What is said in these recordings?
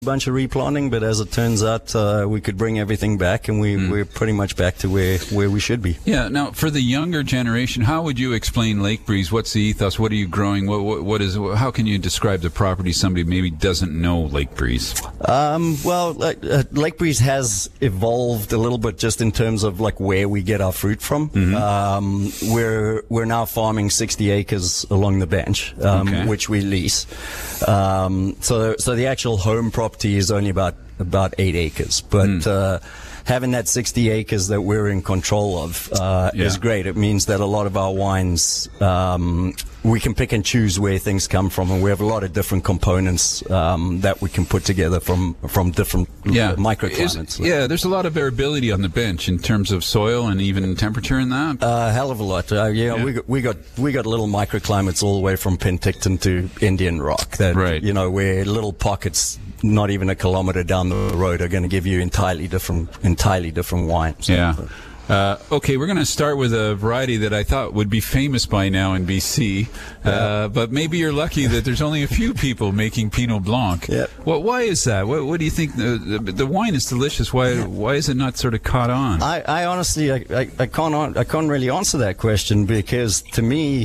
bunch of replanting, but as it turns out, we could bring everything back, and we're pretty much back to where we should be. Yeah. Now, for the younger generation, how would you explain Lake Breeze? What's the ethos? What are you growing? What is? How can you describe the property? Somebody maybe doesn't know Lake Breeze. Lake Breeze has evolved a little bit just in terms of like where we get our fruit from. We're now farming 60 acres along the bench, which we lease. So the actual home property is only about 8 acres, but having that 60 acres that we're in control of is great. It means that a lot of our wines, we can pick and choose where things come from, and we have a lot of different components that we can put together from different microclimates. There's a lot of variability on the bench in terms of soil and even temperature in that. Hell of a lot. We got little microclimates all the way from Penticton to Indian Rock. That where little pockets, not even a kilometer down the road, are going to give you entirely different wines. Yeah. Okay, we're going to start with a variety that I thought would be famous by now in BC, but maybe you're lucky that there's only a few people making Pinot Blanc. Yeah. Why is that? What do you think? The wine is delicious. Why is it not sort of caught on? I honestly I can't really answer that question, because to me,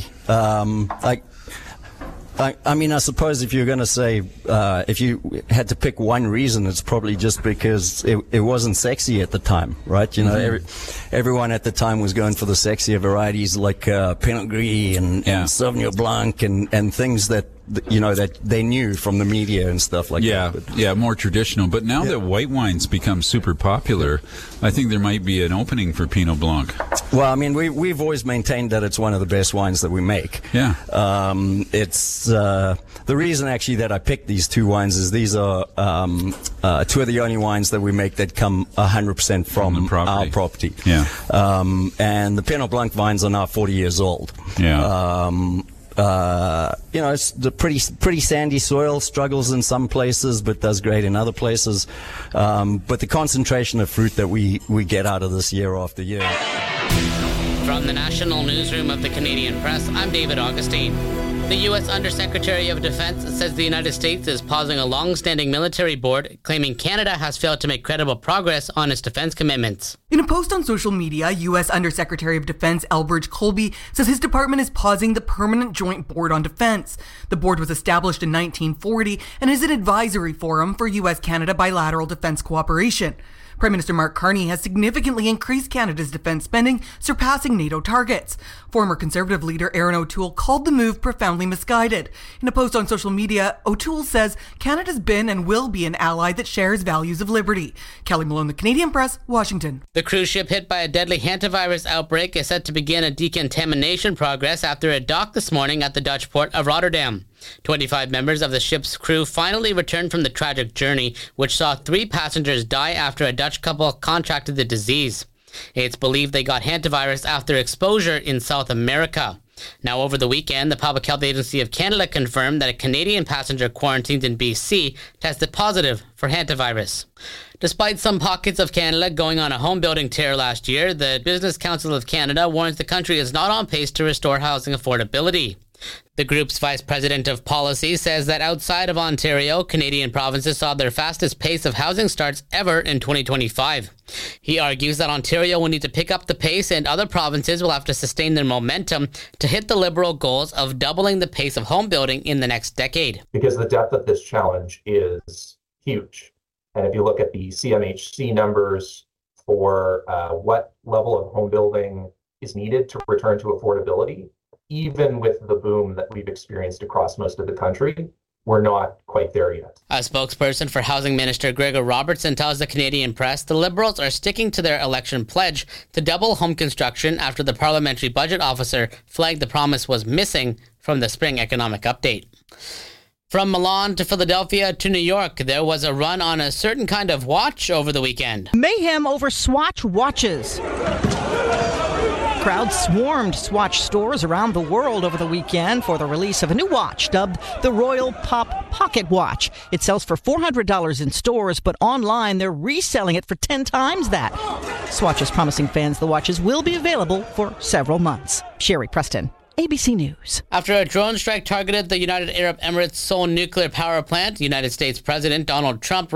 I mean, I suppose if you're going to say, if you had to pick one reason, it's probably just because it wasn't sexy at the time, right? You know, everyone at the time was going for the sexier varieties like Pinot Gris and Sauvignon Blanc and things that that they knew from the media and stuff like that. Yeah, more traditional. But now that white wines become super popular, I think there might be an opening for Pinot Blanc. Well, I mean, we've always maintained that it's one of the best wines that we make. Yeah. It's the reason actually that I picked these two wines is these are two of the only wines that we make that come 100% from our property. Yeah. And the Pinot Blanc vines are now 40 years old. Yeah. It's the pretty sandy soil, struggles in some places, but does great in other places. But the concentration of fruit that we get out of this year after year. From the National Newsroom of the Canadian Press, I'm David Augustine. The U.S. Undersecretary of Defense says the United States is pausing a long-standing military board, claiming Canada has failed to make credible progress on its defense commitments. In a post on social media, U.S. Undersecretary of Defense Elbridge Colby says his department is pausing the Permanent Joint Board on Defense. The board was established in 1940 and is an advisory forum for U.S.-Canada bilateral defense cooperation. Prime Minister Mark Carney has significantly increased Canada's defense spending, surpassing NATO targets. Former Conservative leader Erin O'Toole called the move profoundly misguided. In a post on social media, O'Toole says Canada's been and will be an ally that shares values of liberty. Kelly Malone, The Canadian Press, Washington. The cruise ship hit by a deadly hantavirus outbreak is set to begin a decontamination progress after it docked this morning at the Dutch port of Rotterdam. 25 members of the ship's crew finally returned from the tragic journey, which saw 3 passengers die after a Dutch couple contracted the disease. It's believed they got hantavirus after exposure in South America. Now, over the weekend, the Public Health Agency of Canada confirmed that a Canadian passenger quarantined in BC tested positive for hantavirus. Despite some pockets of Canada going on a home-building tear last year, the Business Council of Canada warns the country is not on pace to restore housing affordability. The group's vice president of policy says that outside of Ontario, Canadian provinces saw their fastest pace of housing starts ever in 2025. He argues that Ontario will need to pick up the pace and other provinces will have to sustain their momentum to hit the Liberal goals of doubling the pace of home building in the next decade. Because the depth of this challenge is huge. And if you look at the CMHC numbers for what level of home building is needed to return to affordability, even with the boom that we've experienced across most of the country, we're not quite there yet. A spokesperson for Housing Minister Gregor Robertson tells the Canadian Press the Liberals are sticking to their election pledge to double home construction after the parliamentary budget officer flagged the promise was missing from the spring economic update. From Milan to Philadelphia to New York, there was a run on a certain kind of watch over the weekend. Mayhem over Swatch watches. Crowds swarmed Swatch stores around the world over the weekend for the release of a new watch dubbed the Royal Pop Pocket Watch. It sells for $400 in stores, but online they're reselling it for 10 times that. Swatch is promising fans the watches will be available for several months. Sherry Preston, ABC News. After a drone strike targeted the United Arab Emirates' Seoul nuclear power plant, United States President Donald Trump